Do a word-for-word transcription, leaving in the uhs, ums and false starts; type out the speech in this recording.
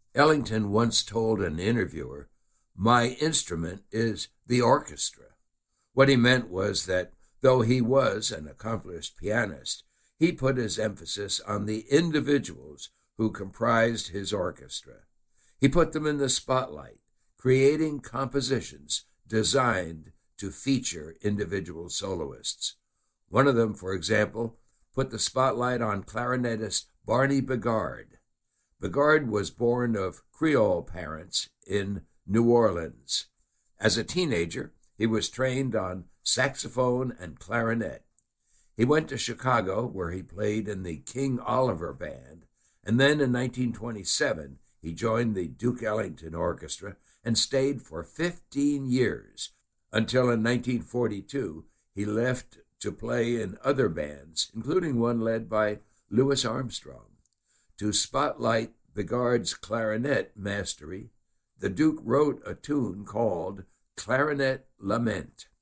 Ellington once told an interviewer, "My instrument is the orchestra." What he meant was that though he was an accomplished pianist, he put his emphasis on the individuals who comprised his orchestra. He put them in the spotlight, creating compositions designed to feature individual soloists. One of them, for example, put the spotlight on clarinetist Barney Bigard. Bigard was born of Creole parents in New Orleans. As a teenager, he was trained on saxophone and clarinet. He went to Chicago, where he played in the King Oliver Band, and then in nineteen twenty-seven, he joined the Duke Ellington Orchestra and stayed for fifteen years, until in nineteen forty-two he left to play in other bands, including one led by Louis Armstrong. To spotlight Bigard's clarinet mastery, the Duke wrote a tune called Clarinet Lament.